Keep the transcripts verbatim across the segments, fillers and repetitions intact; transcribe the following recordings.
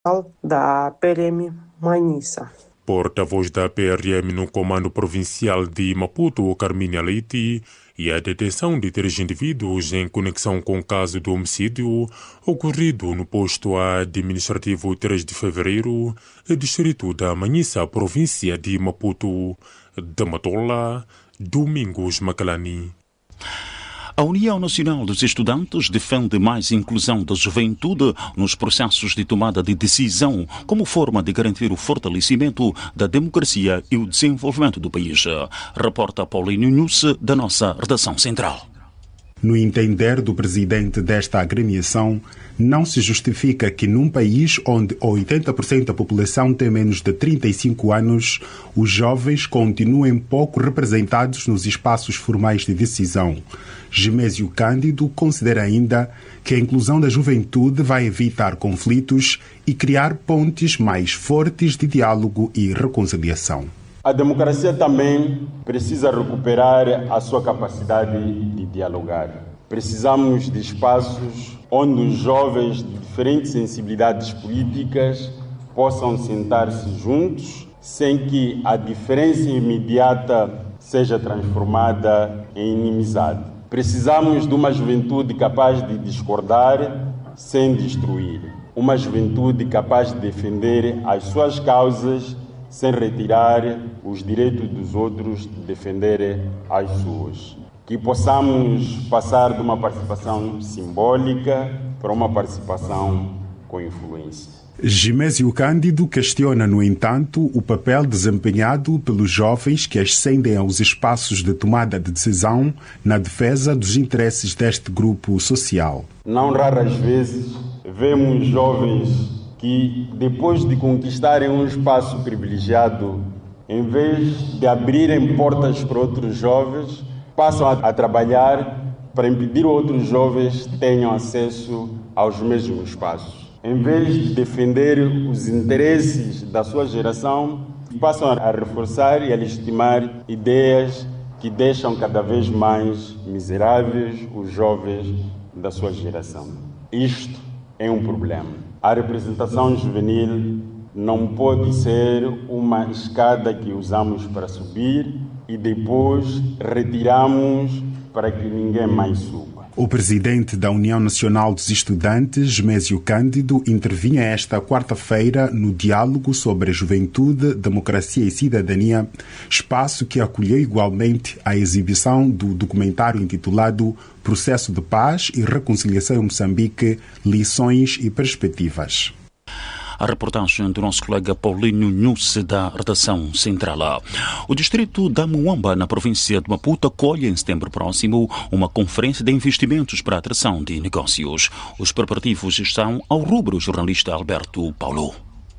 da P R M Manhissa. Porta-voz da P R M no Comando Provincial de Maputo, Carminha Leite, e a detenção de três indivíduos em conexão com o caso do homicídio ocorrido no posto administrativo três de fevereiro, distrito da Manhissa, província de Maputo. Da Matola, Domingos Macalani. A União Nacional dos Estudantes defende mais inclusão da juventude nos processos de tomada de decisão como forma de garantir o fortalecimento da democracia e o desenvolvimento do país. Reporta Paulinho Nunes, da nossa redação central. No entender do presidente desta agremiação, não se justifica que num país onde oitenta por cento da população tem menos de trinta e cinco anos, os jovens continuem pouco representados nos espaços formais de decisão. Gemésio Cândido considera ainda que a inclusão da juventude vai evitar conflitos e criar pontes mais fortes de diálogo e reconciliação. A democracia também precisa recuperar a sua capacidade de dialogar. Precisamos de espaços onde os jovens de diferentes sensibilidades políticas possam sentar-se juntos, sem que a diferença imediata seja transformada em inimizade. Precisamos de uma juventude capaz de discordar sem destruir. Uma juventude capaz de defender as suas causas sem retirar os direitos dos outros de defender as suas. Que possamos passar de uma participação simbólica para uma participação com influência. Gemésio Cândido questiona, no entanto, o papel desempenhado pelos jovens que ascendem aos espaços de tomada de decisão na defesa dos interesses deste grupo social. Não raras vezes vemos jovens que, depois de conquistarem um espaço privilegiado, em vez de abrirem portas para outros jovens, passam a, a trabalhar para impedir outros jovens tenham acesso aos mesmos espaços. Em vez de defender os interesses da sua geração, passam a reforçar e a legitimar ideias que deixam cada vez mais miseráveis os jovens da sua geração. Isto é um problema. A representação juvenil não pode ser uma escada que usamos para subir e depois retiramos para que ninguém mais suba. O presidente da União Nacional dos Estudantes, Gemésio Cândido, intervinha esta quarta-feira no diálogo sobre a juventude, democracia e cidadania, espaço que acolheu igualmente a exibição do documentário intitulado Processo de Paz e Reconciliação em Moçambique, Lições e Perspectivas. A reportagem do nosso colega Paulinho Nunes, da redação central. O distrito da Muamba, na província de Maputo, acolhe em setembro próximo uma conferência de investimentos para a atração de negócios. Os preparativos estão ao rubro jornalista Alberto Paulo.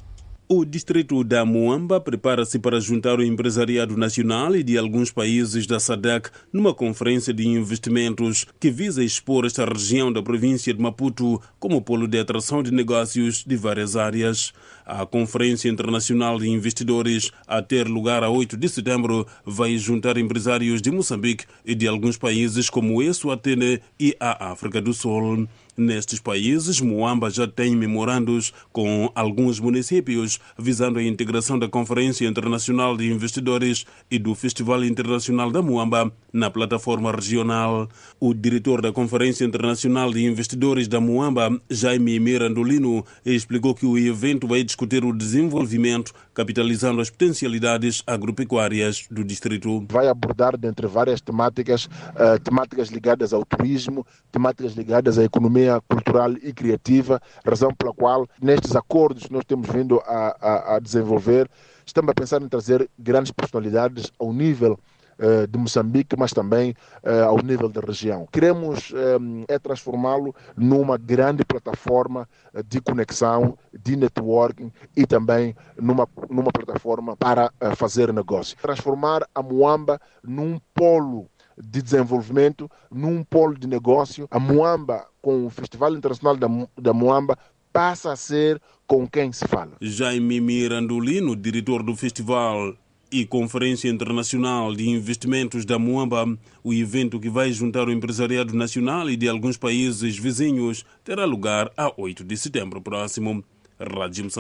O distrito da Muamba prepara-se para juntar o empresariado nacional e de alguns países da S A D C numa conferência de investimentos que visa expor esta região da província de Maputo como polo de atração de negócios de várias áreas. A Conferência Internacional de Investidores, a ter lugar a oito de setembro, vai juntar empresários de Moçambique e de alguns países como o Eswatini e a África do Sul. Nestes países, Muamba já tem memorandos com alguns municípios visando a integração da Conferência Internacional de Investidores e do Festival Internacional da Muamba na plataforma regional. O diretor da Conferência Internacional de Investidores da Muamba, Jaime Mirandolino, explicou que o evento vai discutir o desenvolvimento, capitalizando as potencialidades agropecuárias do distrito. Vai abordar, dentre várias temáticas, uh, temáticas ligadas ao turismo, temáticas ligadas à economia cultural e criativa, razão pela qual nestes acordos que nós temos vindo a, a, a desenvolver, estamos a pensar em trazer grandes personalidades ao nível uh, de Moçambique, mas também uh, ao nível da região. Queremos um, é transformá-lo numa grande plataforma de conexão, de networking e também numa, numa plataforma para uh, fazer negócio. Transformar a Muamba num polo de desenvolvimento, num polo de negócio. A Muamba, com o Festival Internacional da, da Muamba, passa a ser com quem se fala. Jaime Mirandolino, diretor do Festival e Conferência Internacional de Investimentos da Muamba, o evento que vai juntar o empresariado nacional e de alguns países vizinhos, terá lugar a oito de setembro próximo. Rádio